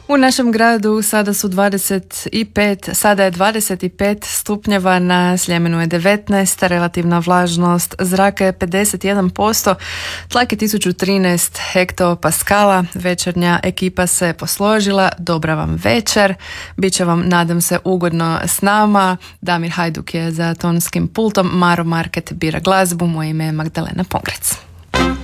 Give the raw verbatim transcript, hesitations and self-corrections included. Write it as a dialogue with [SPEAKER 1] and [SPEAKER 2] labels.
[SPEAKER 1] U našem gradu sada su dvadeset pet, sada je dvadeset pet stupnjeva, na Sljemenu je devetnaest, relativna vlažnost zraka je pedeset jedan posto, tlak je tisuću trinaest hektopaskala. Večernja ekipa se posložila, dobra vam večer, bit će vam, nadam se, ugodno s nama. Damir Hajduk je za tonskim pultom, Maro Market bira glazbu, moje ime je Magdalena Pogrec.